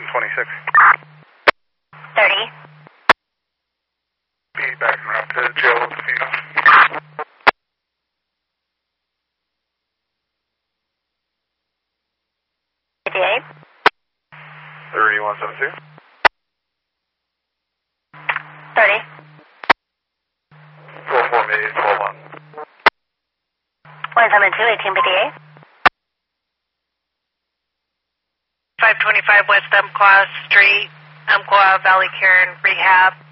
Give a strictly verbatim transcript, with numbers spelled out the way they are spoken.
twenty-six. thirty. Be back en route to jail with the female. fifty-eight. thirty-one seventy-two. thirty. four four me, twelve one. one seven two, eighteen fifty-eight. five twenty-five West Umpqua Street, Umpqua Valley Care and Rehab.